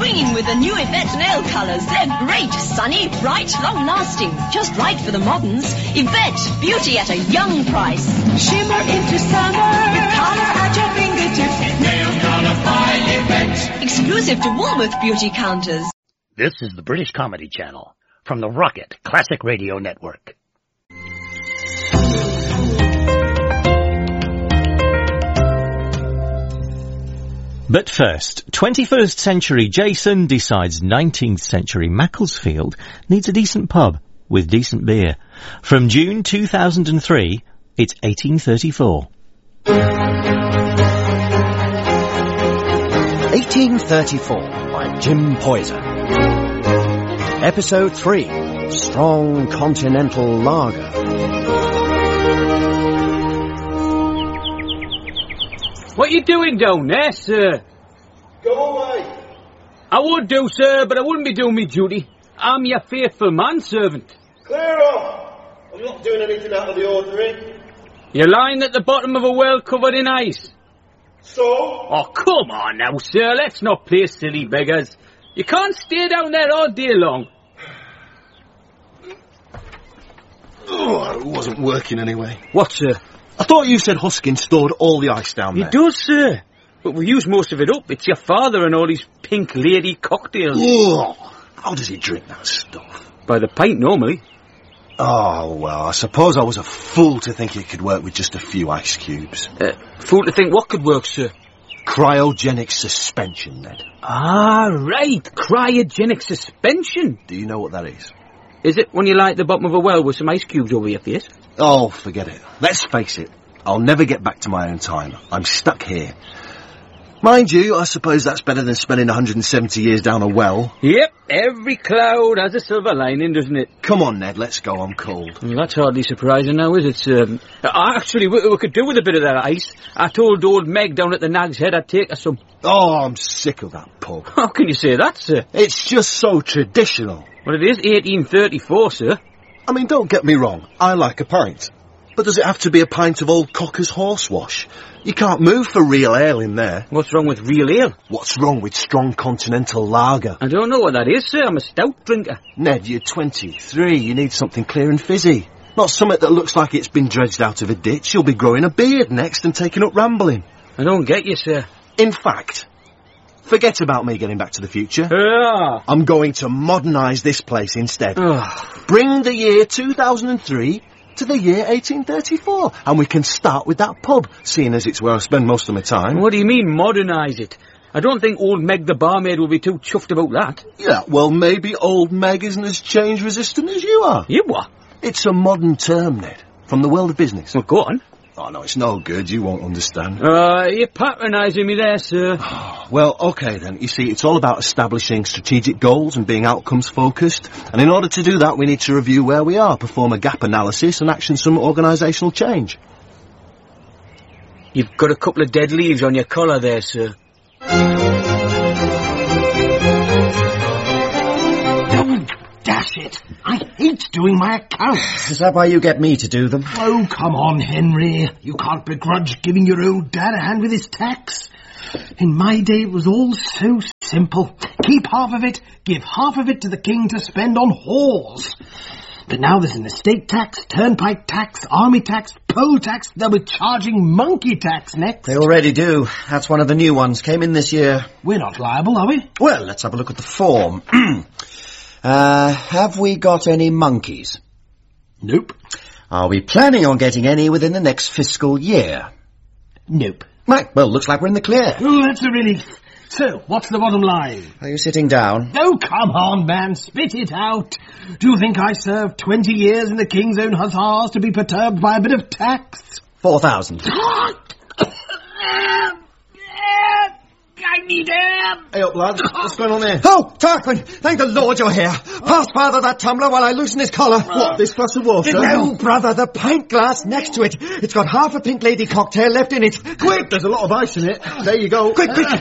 green with the new Yvette nail colours. They're great, sunny, bright, long-lasting. Just right for the moderns. Yvette, beauty at a young price. Shimmer into summer. With colour at your fingertips. Nail colour by Yvette. Exclusive to Woolworth Beauty Counters. This is the British Comedy Channel from the Rocket Classic Radio Network. But first, 21st century Jason decides 19th century Macclesfield needs a decent pub with decent beer. From June 2003, it's 1834. 1834 by Jim Poyser. Episode 3, Strong Continental Lager. What you doing down there, sir? Go away. I would do, sir, but I wouldn't be doing me duty. I'm your faithful manservant. Clear off. I'm not doing anything out of the ordinary. You're lying at the bottom of a well covered in ice. So? Oh, come on now, sir. Let's not play silly beggars. You can't stay down there all day long. Oh, it wasn't working anyway. What, sir? I thought you said Huskin stored all the ice down there. He does, sir. But we use most of it up. It's your father and all these pink lady cocktails. Oh, how does he drink that stuff? By the pint, normally. Oh, well, I suppose I was a fool to think it could work with just a few ice cubes. Fool to think what could work, sir? Cryogenic suspension, Ned. Ah, right. Cryogenic suspension. Do you know what that is? Is it when you lie at the bottom of a well with some ice cubes over your face? Oh, forget it. Let's face it. I'll never get back to my own time. I'm stuck here. Mind you, I suppose that's better than spending 170 years down a well. Yep, every cloud has a silver lining, doesn't it? Come on, Ned, let's go. I'm cold. Well, that's hardly surprising now, is it, sir? Actually, we could do with a bit of that ice. I told old Meg down at the Nag's Head I'd take her some. Oh, I'm sick of that pub. How can you say that, sir? It's just so traditional. Well, it is 1834, sir. I mean, don't get me wrong. I like a pint. But does it have to be a pint of old Cocker's horsewash? You can't move for real ale in there. What's wrong with real ale? What's wrong with strong continental lager? I don't know what that is, sir. I'm a stout drinker. Ned, you're 23. You need something clear and fizzy. Not something that looks like it's been dredged out of a ditch. You'll be growing a beard next and taking up rambling. I don't get you, sir. In fact, forget about me getting back to the future. Ah. I'm going to modernise this place instead. Oh. Bring the year 2003 to the year 1834, and we can start with that pub, seeing as it's where I spend most of my time. What do you mean, modernise it? I don't think old Meg the barmaid will be too chuffed about that. Yeah, well, maybe old Meg isn't as change-resistant as you are. You what? It's a modern term, Ned, from the world of business. Well, go on. Oh, no, it's no good. You won't understand. You're patronising me there, sir. Well, OK, then. You see, it's all about establishing strategic goals and being outcomes-focused. And in order to do that, we need to review where we are, perform a gap analysis, and action some organisational change. You've got a couple of dead leaves on your collar there, sir. Dash it! I hate doing my accounts. Is that why you get me to do them? Oh, come on, Henry. You can't begrudge giving your old dad a hand with his tax. In my day, it was all so simple. Keep half of it, give half of it to the king to spend on whores. But now there's an estate tax, turnpike tax, army tax, poll tax. They'll be charging monkey tax next. They already do. That's one of the new ones. Came in this year. We're not liable, are we? Well, let's have a look at the form. Have we got any monkeys? Nope. Are we planning on getting any within the next fiscal year? Nope. Right, well, looks like we're in the clear. Oh, that's a relief. So, what's the bottom line? Are you sitting down? Oh, come on, man, spit it out. Do you think I served 20 years in the King's Own Hussars to be perturbed by a bit of tax? 4,000. I need air. Hey up, lad. What's going on there? Oh, Tarquin, thank the Lord you're here. Pass father that tumbler while I loosen his collar. What, this glass of water? No, brother, the pint glass next to it. It's got half a Pink Lady cocktail left in it. Quick! There's a lot of ice in it. There you go. Quick, quick.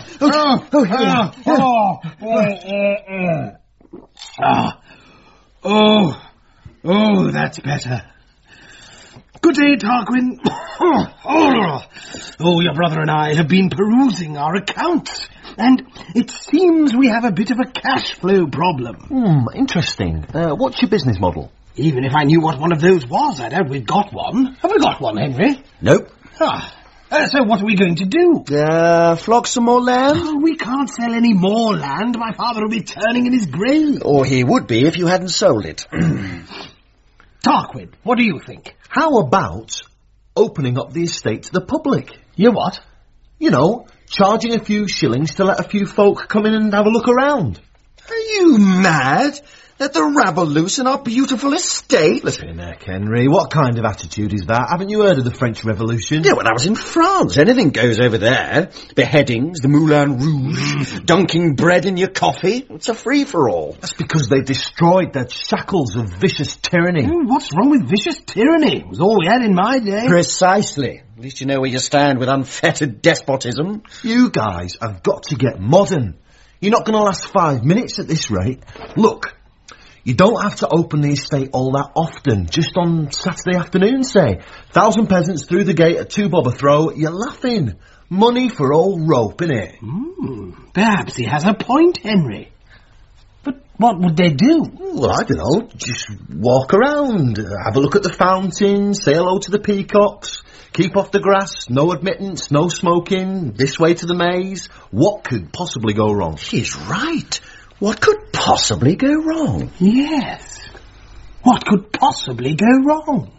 Oh, that's better. Good day, Tarquin. Oh, your brother and I have been perusing our accounts. And it seems we have a bit of a cash flow problem. Interesting. What's your business model? Even if I knew what one of those was, I doubt we've got one. Have we got one, Henry? Nope. So what are we going to do? Flog some more land? Oh, we can't sell any more land. My father will be turning in his grave. Or he would be if you hadn't sold it. Tarquin, what do you think? How about opening up the estate to the public? You what? You know, charging a few shillings to let a few folk come in and have a look around. Are you mad? Let the rabble loose in our beautiful estate? Flippin' heck, Henry, what kind of attitude is that? Haven't you heard of the French Revolution? Yeah, when I was in France, anything goes over there. Beheadings, the Moulin Rouge, dunking bread in your coffee. It's a free-for-all. That's because they destroyed the shackles of vicious tyranny. What's wrong with vicious tyranny? It was all we had in my day. Precisely. At least you know where you stand with unfettered despotism. You guys have got to get modern. You're not going to last 5 minutes at this rate. Look. You don't have to open the estate all that often, just on Saturday afternoon, say. 1,000 peasants through the gate at 2 bob a throw, you're laughing. Money for old rope, innit? Perhaps he has a point, Henry. But what would they do? Well, I don't know, just walk around, have a look at the fountain, say hello to the peacocks, keep off the grass, no admittance, no smoking, this way to the maze. What could possibly go wrong? He's right. What could possibly go wrong? Yes. What could possibly go wrong?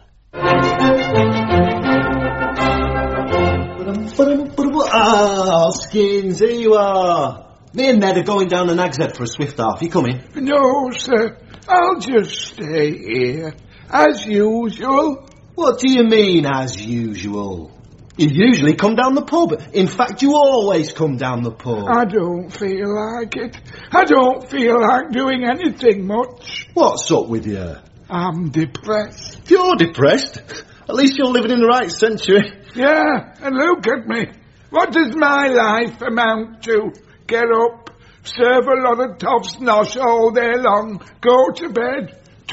Skins, here you are. Me and Ned are going down the Nag's Head for a swift half. You coming? No, sir. I'll just stay here. As usual. What do you mean, as usual? You usually come down the pub. In fact, you always come down the pub. I don't feel like it. I don't feel like doing anything much. What's up with you? I'm depressed. You're depressed? At least you're living in the right century. Yeah, and look at me. What does my life amount to? Get up, serve a lot of toffs nosh all day long, go to bed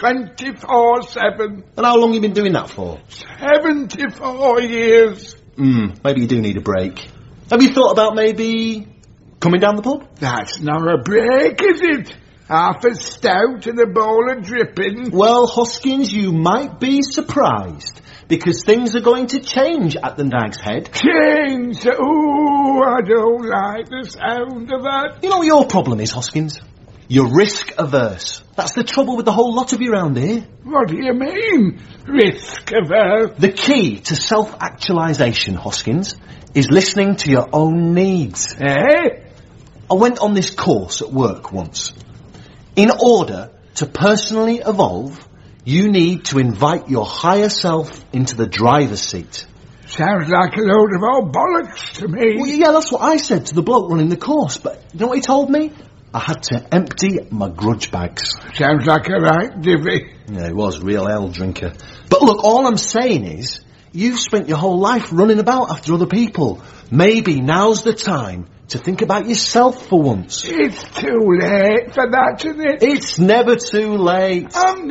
24/7. And how long you been doing that for? 74 years. Maybe you do need a break. Have you thought about maybe coming down the pub? That's not a break, is it? Half a stout and a bowl of dripping. Well, Hoskins, you might be surprised, because things are going to change at the Nag's Head. Change? Ooh, I don't like the sound of that. You know what your problem is, Hoskins? You're risk-averse. That's the trouble with the whole lot of you round here. What do you mean, risk-averse? The key to self-actualisation, Hoskins, is listening to your own needs. Eh? I went on this course at work once. In order to personally evolve, you need to invite your higher self into the driver's seat. Sounds like a load of old bollocks to me. Well, yeah, that's what I said to the bloke running the course, but you know what he told me? I had to empty my grudge bags. Sounds like a right divvy. Yeah, he was a real ale drinker. But look, all I'm saying is, you've spent your whole life running about after other people. Maybe now's the time to think about yourself for once. It's too late for that, isn't it? It's never too late. I'm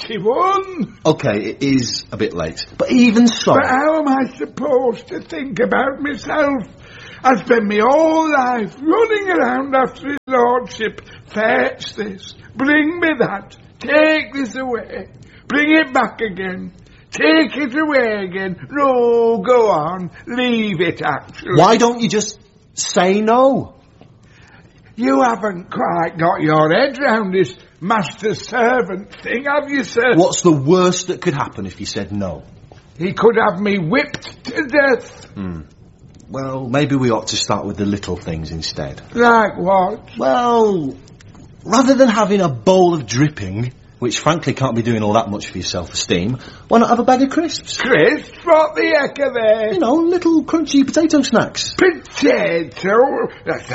91. Okay, it is a bit late. But even so... But how am I supposed to think about myself? I spend my whole life running around after his lordship. Fetch this. Bring me that. Take this away. Bring it back again. Take it away again. No, go on. Leave it, actually. Why don't you just say no? You haven't quite got your head round this master-servant thing, have you, sir? What's the worst that could happen if you said no? He could have me whipped to death. Well, maybe we ought to start with the little things instead. Like what? Well, rather than having a bowl of dripping, which frankly can't be doing all that much for your self-esteem, why not have a bag of crisps? Crisps? What the heck are they? You know, little crunchy potato snacks. Potato?